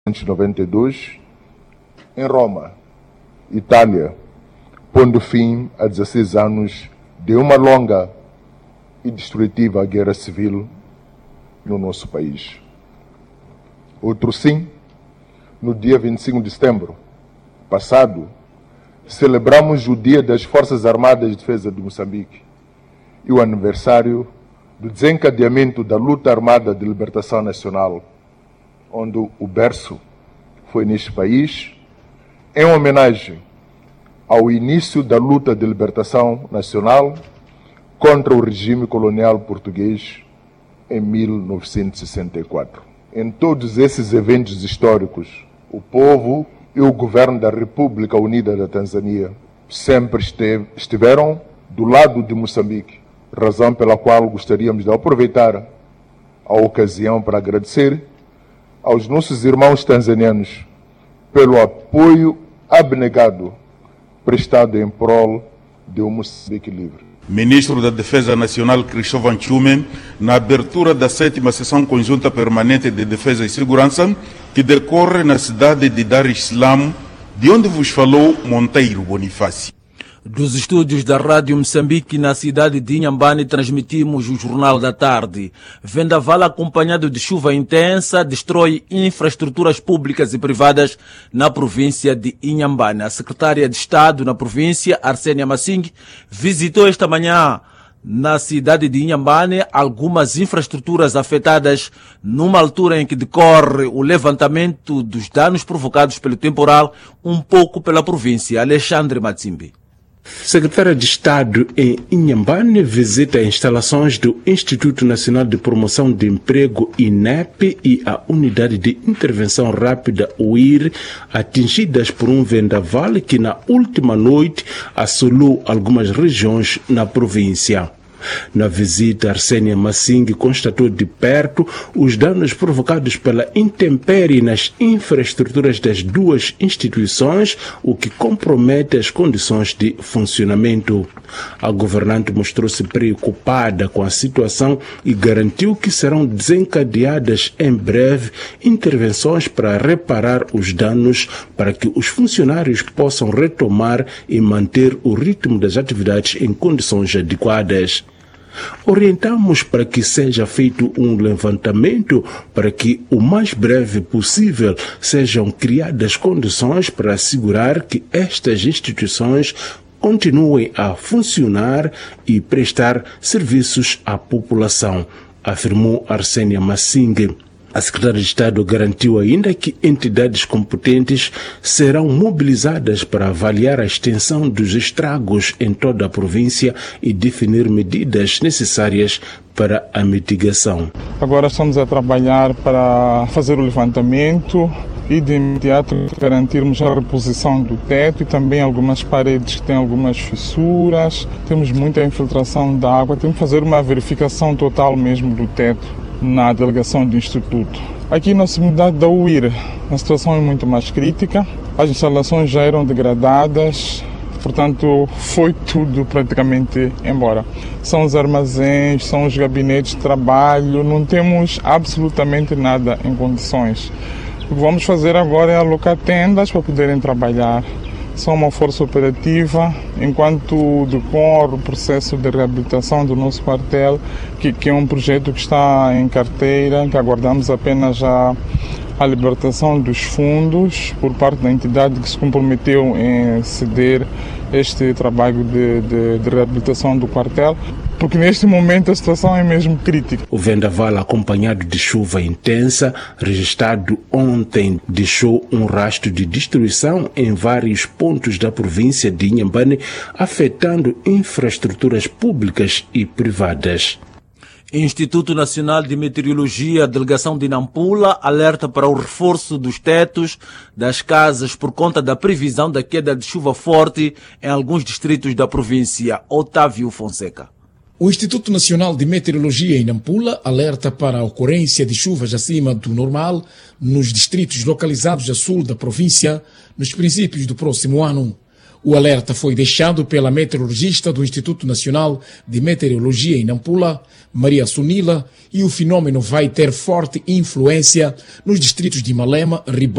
1992, em Roma, Itália, pondo fim a 16 anos de uma longa e destrutiva guerra civil no nosso país. Outro sim, no dia 25 de setembro passado, celebramos o Dia das Forças Armadas de Defesa de Moçambique e o aniversário do desencadeamento da luta armada de libertação nacional, onde o berço foi neste país, em homenagem ao início da luta de libertação nacional contra o regime colonial português em 1964. Em todos esses eventos históricos, o povo e o governo da República Unida da Tanzânia sempre estiveram do lado de Moçambique, razão pela qual gostaríamos de aproveitar a ocasião para agradecer aos nossos irmãos tanzanianos pelo apoio abnegado prestado em prol de um Moçambique livre. Ministro da Defesa Nacional Cristóvão Tchumen, na abertura da 7ª Sessão Conjunta Permanente de Defesa e Segurança, que decorre na cidade de Dar es Salaam, de onde vos falou Monteiro Bonifácio. Dos estúdios da Rádio Moçambique na cidade de Inhambane transmitimos o Jornal da Tarde. Vendaval acompanhado de chuva intensa destrói infraestruturas públicas e privadas na província de Inhambane. A secretária de Estado na província, Arsênia Massing, visitou esta manhã na cidade de Inhambane algumas infraestruturas afetadas numa altura em que decorre o levantamento dos danos provocados pelo temporal um pouco pela província. Alexandre Matsimbi. Secretária de Estado em Inhambane visita instalações do Instituto Nacional de Promoção de Emprego, INEP, e a Unidade de Intervenção Rápida, UIR, atingidas por um vendaval que na última noite assolou algumas regiões na província. Na visita, Arsênia Massing constatou de perto os danos provocados pela intempérie nas infraestruturas das duas instituições, o que compromete as condições de funcionamento. A governante mostrou-se preocupada com a situação e garantiu que serão desencadeadas em breve intervenções para reparar os danos para que os funcionários possam retomar e manter o ritmo das atividades em condições adequadas. Orientamos para que seja feito um levantamento para que o mais breve possível sejam criadas condições para assegurar que estas instituições continuem a funcionar e prestar serviços à população, afirmou Arsênia Massing. A Secretária de Estado garantiu ainda que entidades competentes serão mobilizadas para avaliar a extensão dos estragos em toda a província e definir medidas necessárias para a mitigação. Agora estamos a trabalhar para fazer o levantamento e de imediato garantirmos a reposição do teto e também algumas paredes que têm algumas fissuras. Temos muita infiltração de água, temos que fazer uma verificação total mesmo do teto na delegação do Instituto. Aqui na comunidade da UIR, a situação é muito mais crítica. As instalações já eram degradadas, portanto, foi tudo praticamente embora. São os armazéns, são os gabinetes de trabalho, não temos absolutamente nada em condições. O que vamos fazer agora é alocar tendas para poderem trabalhar. São uma força operativa, enquanto decorre o processo de reabilitação do nosso quartel, que é um projeto que está em carteira, que aguardamos apenas a libertação dos fundos por parte da entidade que se comprometeu em ceder este trabalho de reabilitação do quartel, porque neste momento a situação é mesmo crítica. O vendaval acompanhado de chuva intensa, registrado ontem, deixou um rastro de destruição em vários pontos da província de Inhambane, afetando infraestruturas públicas e privadas. Instituto Nacional de Meteorologia, Delegação de Nampula, alerta para o reforço dos tetos das casas por conta da previsão da queda de chuva forte em alguns distritos da província. Otávio Fonseca. O Instituto Nacional de Meteorologia em Nampula alerta para a ocorrência de chuvas acima do normal nos distritos localizados a sul da província nos princípios do próximo ano. O alerta foi deixado pela meteorologista do Instituto Nacional de Meteorologia em Nampula, Maria Sunila, e o fenômeno vai ter forte influência nos distritos de Malema, Ribó